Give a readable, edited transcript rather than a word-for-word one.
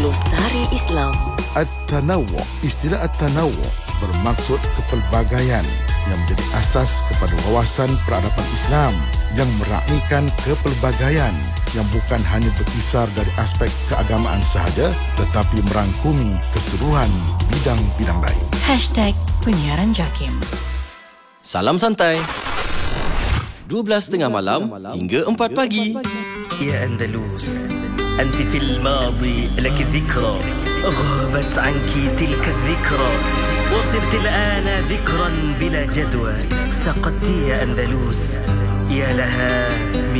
Glosari Islam. At-Tanawwu'. Istilah At-Tanawwu' bermaksud kepelbagaian yang menjadi asas kepada wawasan peradaban Islam yang meraknikan kepelbagaian yang bukan hanya berkisar dari aspek keagamaan sahaja tetapi merangkumi keseluruhan bidang-bidang lain. #Penyiaran JAKIM. Salam santai. 12:30 malam hingga 4 pagi. يا أندلس أنت في الماضي لك ذكرى غابت عنك تلك الذكرى وصرت الآن ذكرا بلا جدوى سقطت يا أندلس يا لها من